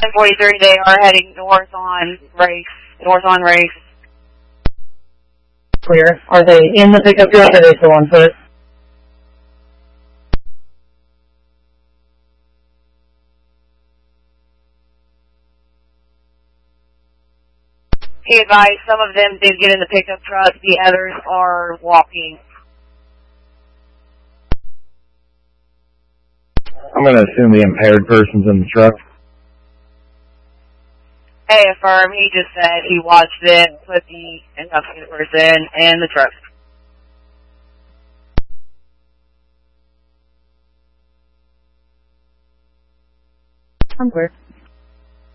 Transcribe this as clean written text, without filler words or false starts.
10:43, they are heading north on race. Clear. Are they in the pickup truck or are they still on foot? He advised some of them did get in the pickup truck, the others are walking. I'm going to assume the impaired person's in the truck. Hey, affirm, he just said he watched them put the intoxicated person in the truck. I'm clear.